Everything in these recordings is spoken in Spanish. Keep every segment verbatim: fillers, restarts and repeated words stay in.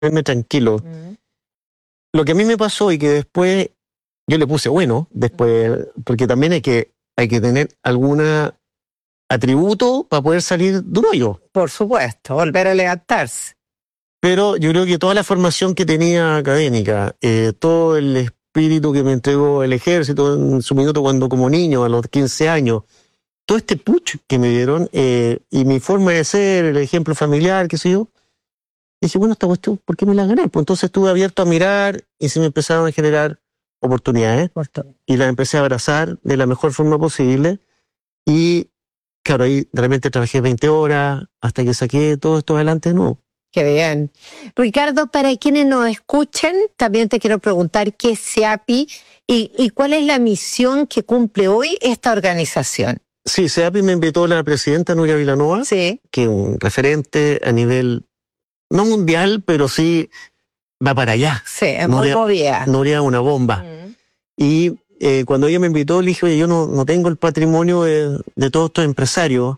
tranquilo. Mm. Lo que a mí me pasó y que después yo le puse bueno, después, porque también hay que, hay que tener alguna atributo para poder salir de un hoyo. Por supuesto, volver a levantarse. Pero yo creo que toda la formación que tenía académica, eh, todo el espíritu que me entregó el ejército en su minuto cuando como niño, a los quince años, todo este push que me dieron, eh, y mi forma de ser, el ejemplo familiar, qué sé yo, dije, bueno, esta cuestión, ¿por qué me la gané? Pues entonces estuve abierto a mirar y se me empezaron a generar oportunidades y las empecé a abrazar de la mejor forma posible y claro, ahí realmente trabajé veinte horas hasta que saqué todo esto adelante de nuevo. Qué bien. Ricardo, para quienes nos escuchen, también te quiero preguntar qué es SEAPI y, y cuál es la misión que cumple hoy esta organización. Sí, SEAPI me invitó la presidenta Nuria Vilanova, sí. que es un referente a nivel, no mundial, pero sí va para allá. Sí, es muy movida. Nuria es una bomba. Mm. Y eh, cuando ella me invitó, le dije, oye, yo no, no tengo el patrimonio de, de todos estos empresarios.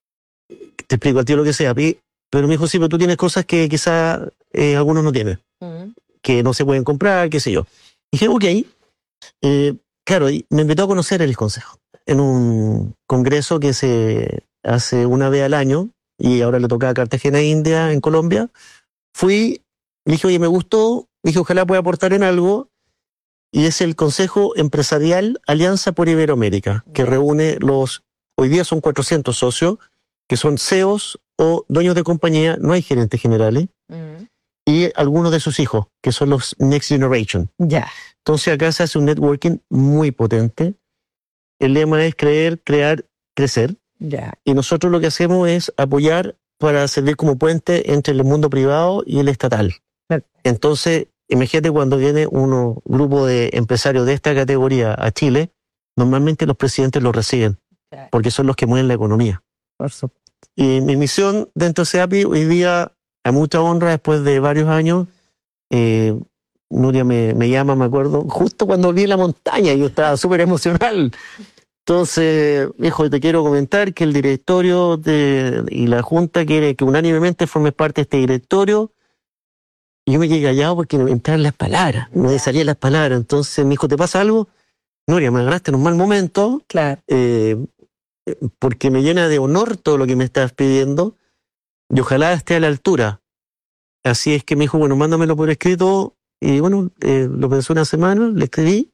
Te explico al tío lo que es SEAPI. Pero me dijo, sí, pero tú tienes cosas que quizás eh, algunos no tienen, uh-huh. que no se pueden comprar, qué sé yo. Y dije, ok. Eh, claro, y me invitó a conocer el consejo en un congreso que se hace una vez al año, y ahora le toca a Cartagena, India, en Colombia. Fui, le dije, oye, me gustó, dije, ojalá pueda aportar en algo, y es el Consejo Empresarial Alianza por Iberoamérica, que reúne los, hoy día son cuatrocientos socios, que son C E Os o dueños de compañía, no hay gerentes generales, mm. y algunos de sus hijos, que son los Next Generation. Ya. Yeah. Entonces acá se hace un networking muy potente. El lema es creer, crear, crecer. Ya. Yeah. Y nosotros lo que hacemos es apoyar para servir como puente entre el mundo privado y el estatal. Yeah. Entonces, imagínate cuando viene un grupo de empresarios de esta categoría a Chile, normalmente los presidentes los reciben, yeah. porque son los que mueven la economía. Por supuesto. Y mi misión dentro de SEAPI hoy día, a mucha honra, después de varios años, eh, Nuria me, me llama, me acuerdo, justo cuando vi la montaña, yo estaba súper emocional. Entonces, hijo, te quiero comentar que el directorio de, y la junta quiere que unánimemente formes parte de este directorio. Y yo me quedé callado porque me entraban las palabras, me salían las palabras. Entonces me dijo, ¿te pasa algo? Nuria, me agarraste en un mal momento. Claro. Eh, porque me llena de honor todo lo que me estás pidiendo y ojalá esté a la altura. Así es que me dijo, bueno, mándamelo por escrito y bueno, eh, lo pensé una semana, le escribí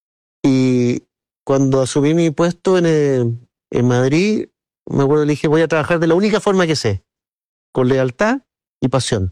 y cuando asumí mi puesto en, el, en Madrid, me acuerdo, le dije, voy a trabajar de la única forma que sé, con lealtad y pasión.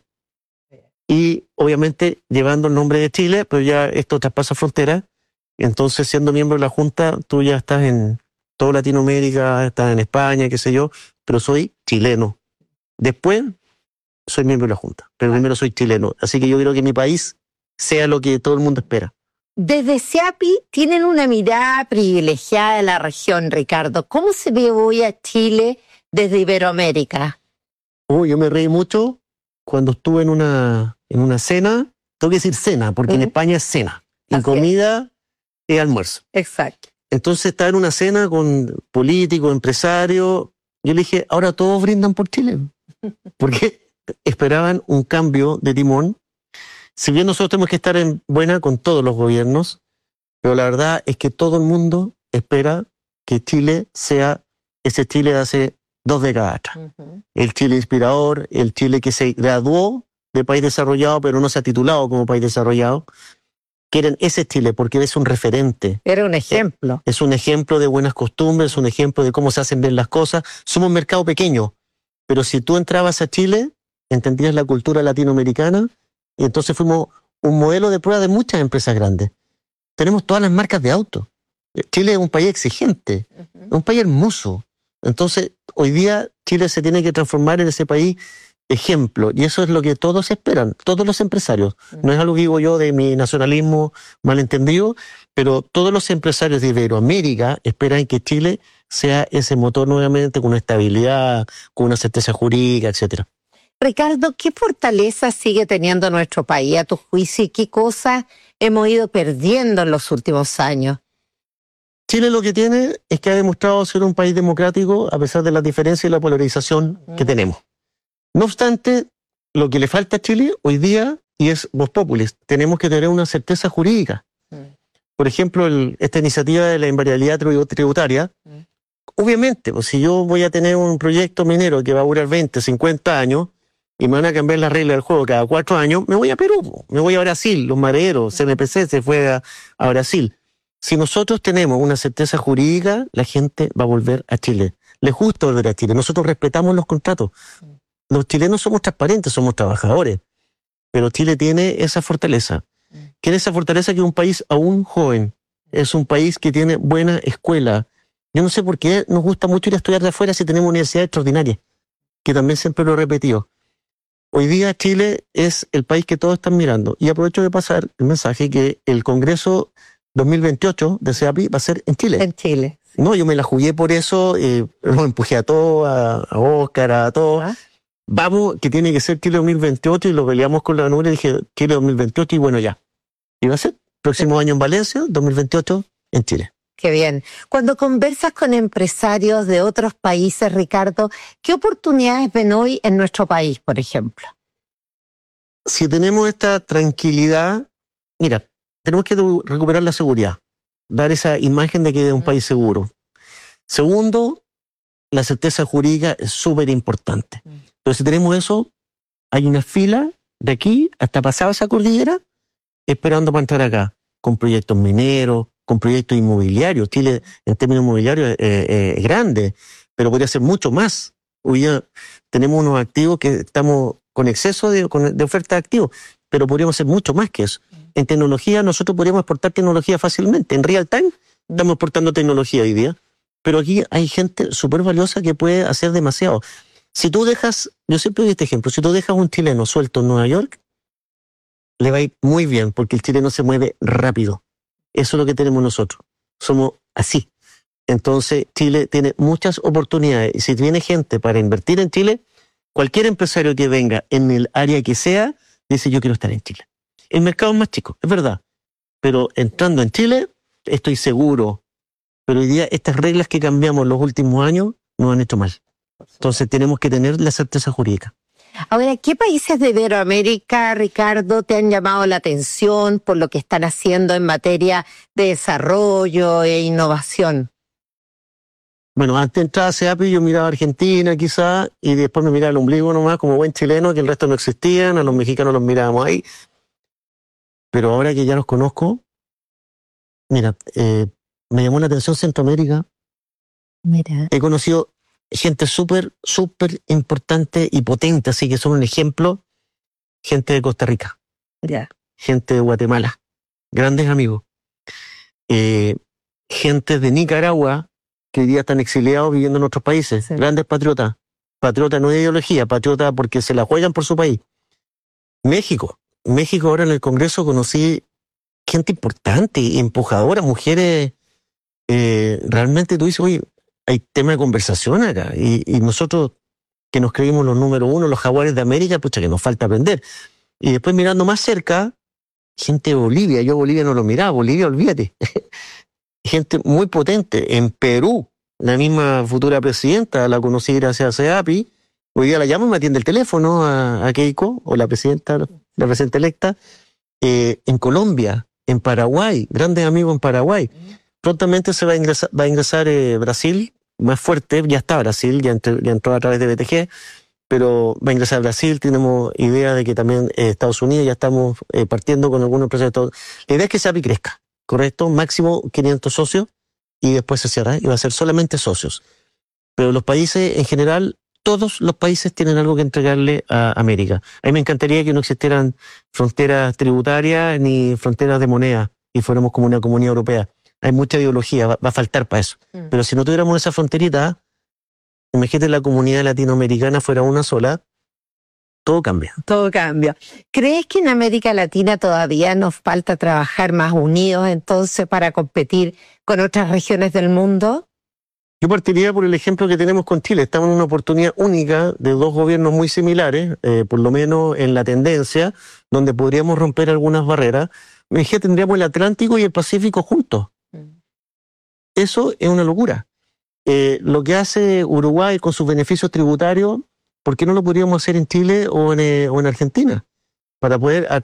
Y obviamente llevando el nombre de Chile, pero ya esto traspasa fronteras, entonces siendo miembro de la Junta, tú ya estás en toda Latinoamérica, está en España, qué sé yo, pero soy chileno. Después, soy miembro de la Junta, pero primero soy chileno. Así que yo quiero que mi país sea lo que todo el mundo espera. Desde SEAPI tienen una mirada privilegiada de la región, Ricardo. ¿Cómo se ve hoy a Chile desde Iberoamérica? Oh, yo me reí mucho cuando estuve en una, en una cena. Tengo que decir cena, porque ¿Mm? en España es cena. Y comida es almuerzo. Exacto. Entonces estaba en una cena con políticos, empresarios. Yo le dije, ahora todos brindan por Chile. Porque esperaban un cambio de timón. Si bien nosotros tenemos que estar en buena con todos los gobiernos, pero la verdad es que todo el mundo espera que Chile sea ese Chile de hace dos décadas atrás. Uh-huh. El Chile inspirador, el Chile que se graduó de país desarrollado, pero no se ha titulado como país desarrollado. Quieren ese Chile porque es un referente. Era un ejemplo. Es un ejemplo de buenas costumbres, es un ejemplo de cómo se hacen bien las cosas. Somos un mercado pequeño, pero si tú entrabas a Chile, entendías la cultura latinoamericana y entonces fuimos un modelo de prueba de muchas empresas grandes. Tenemos todas las marcas de autos. Chile es un país exigente, uh-huh. un país hermoso. Entonces, hoy día Chile se tiene que transformar en ese país ejemplo, y eso es lo que todos esperan, todos los empresarios. No es algo que digo yo de mi nacionalismo malentendido, pero todos los empresarios de Iberoamérica esperan que Chile sea ese motor nuevamente con una estabilidad, con una certeza jurídica, etcétera. Ricardo, ¿qué fortaleza sigue teniendo nuestro país a tu juicio y qué cosas hemos ido perdiendo en los últimos años? Chile lo que tiene es que ha demostrado ser un país democrático a pesar de las diferencias y la polarización mm. que tenemos. No obstante, lo que le falta a Chile hoy día, y es Vox Populi, tenemos que tener una certeza jurídica. Mm. Por ejemplo, el, esta iniciativa de la invariabilidad tributaria, mm. obviamente, pues, si yo voy a tener un proyecto minero que va a durar veinte, cincuenta años, y me van a cambiar las reglas del juego cada cuatro años, me voy a Perú, me voy a Brasil, los madereros, C N P C se fue a, a Brasil. Si nosotros tenemos una certeza jurídica, la gente va a volver a Chile. Les gusta volver a Chile. Nosotros respetamos los contratos. Los chilenos somos transparentes, somos trabajadores. Pero Chile tiene esa fortaleza. Tiene esa fortaleza que es un país aún joven. Es un país que tiene buena escuela. Yo no sé por qué nos gusta mucho ir a estudiar de afuera si tenemos universidades extraordinarias, que también siempre lo he repetido. Hoy día Chile es el país que todos están mirando. Y aprovecho de pasar el mensaje que el Congreso dos mil veintiocho de CEAPI va a ser en Chile. En Chile. Sí. No, yo me la jugué por eso, eh, lo empujé a todos, a, a Oscar, a todos. ¿Ah? Vamos, que tiene que ser Chile dos mil veintiocho, y lo peleamos con la nube y dije Chile dos mil veintiocho y bueno, ya. Y va a ser próximo sí. año en Valencia, dos mil veintiocho en Chile. Qué bien. Cuando conversas con empresarios de otros países, Ricardo, ¿qué oportunidades ven hoy en nuestro país, por ejemplo? Si tenemos esta tranquilidad, mira, tenemos que recuperar la seguridad, dar esa imagen de que es un país seguro. Segundo, la certeza jurídica es súper importante. Entonces, si tenemos eso, hay una fila de aquí hasta pasada esa cordillera esperando para entrar acá, con proyectos mineros, con proyectos inmobiliarios. Chile, en términos inmobiliarios, es eh, eh, grande, pero podría ser mucho más. Hoy ya tenemos unos activos que estamos con exceso de, con, de oferta de activos, pero podríamos hacer mucho más que eso. En tecnología, nosotros podríamos exportar tecnología fácilmente. En real time, estamos exportando tecnología hoy día, pero aquí hay gente súper valiosa que puede hacer demasiado. Si tú dejas, yo siempre doy este ejemplo, si tú dejas un chileno suelto en Nueva York, le va a ir muy bien, porque el chileno se mueve rápido. Eso es lo que tenemos nosotros. Somos así. Entonces, Chile tiene muchas oportunidades. Y si viene gente para invertir en Chile, cualquier empresario que venga en el área que sea, dice yo quiero estar en Chile. El mercado es más chico, es verdad. Pero entrando en Chile, estoy seguro. Pero hoy día estas reglas que cambiamos en los últimos años nos han hecho mal. Entonces tenemos que tener la certeza jurídica. Ahora, ¿qué países de Iberoamérica, Ricardo, te han llamado la atención por lo que están haciendo en materia de desarrollo e innovación? Bueno, antes de entrar a CEAPI yo miraba a Argentina quizás, y después me miraba el ombligo nomás como buen chileno, que el resto no existían, a los mexicanos los mirábamos ahí. Pero ahora que ya los conozco, mira, eh, me llamó la atención Centroamérica. Mira. He conocido gente súper, súper importante y potente, así que son un ejemplo. Gente de Costa Rica. Yeah. Gente de Guatemala. Grandes amigos. Eh, gente de Nicaragua, que hoy día están exiliados viviendo en otros países. Sí. Grandes patriotas. Patriotas no de ideología, patriotas porque se la juegan por su país. México. México ahora en el Congreso conocí gente importante, empujadora, mujeres. Eh, realmente tú dices, oye, hay tema de conversación acá. Y, y nosotros, que nos creímos los número uno, los jaguares de América, pucha, que nos falta aprender. Y después mirando más cerca, gente de Bolivia. Yo Bolivia no lo miraba, Bolivia, olvídate. Gente muy potente. En Perú, la misma futura presidenta, la conocí gracias a CEAPI. Hoy día la llamo y me atiende el teléfono a, a Keiko, o la presidenta, la presidenta electa. Eh, en Colombia, en Paraguay, grandes amigos en Paraguay. Prontamente se va a ingresar, va a ingresar eh, Brasil, más fuerte, ya está Brasil, ya, entre, ya entró a través de B T G, pero va a ingresar Brasil. Tenemos idea de que también eh, Estados Unidos, ya estamos eh, partiendo con algunos proyectos. La idea es que CEAPI crezca, ¿correcto? Máximo quinientos socios, y después se cierra, y va a ser solamente socios. Pero los países en general, todos los países tienen algo que entregarle a América. A mí me encantaría que no existieran fronteras tributarias ni fronteras de moneda y fuéramos como una comunidad europea. Hay mucha ideología, va, va a faltar para eso. Mm. Pero si no tuviéramos esa fronterita, imagínate la comunidad latinoamericana fuera una sola, todo cambia. Todo cambia. ¿Crees que en América Latina todavía nos falta trabajar más unidos entonces para competir con otras regiones del mundo? Yo partiría por el ejemplo que tenemos con Chile. Estamos en una oportunidad única de dos gobiernos muy similares, eh, por lo menos en la tendencia, donde podríamos romper algunas barreras. Me dije, tendríamos el Atlántico y el Pacífico juntos. Mm. Eso es una locura. Eh, lo que hace Uruguay con sus beneficios tributarios ¿por qué no lo podríamos hacer en Chile o en, eh, o en Argentina? Para poder